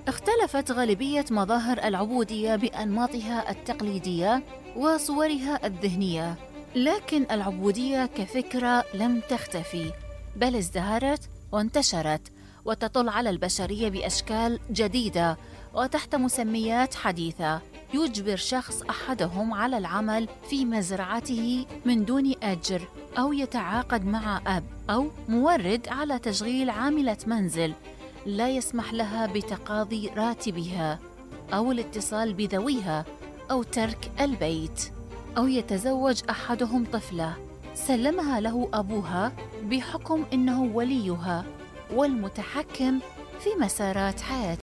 اختلفت غالبية مظاهر العبودية بأنماطها التقليدية وصورها الذهنية، لكن العبودية كفكرة لم تختفي، بل ازدهرت وانتشرت وتطل على البشرية بأشكال جديدة وتحت مسميات حديثة، يجبر شخص أحدهم على العمل في مزرعته من دون أجر، أو يتعاقد مع أب أو مورد على تشغيل عاملة منزل لا يسمح لها بتقاضي راتبها، أو الاتصال بذويها، أو ترك البيت، أو يتزوج أحدهم طفلة سلمها له أبوها بحكم إنه وليها والمتحكم في مسارات حياتها.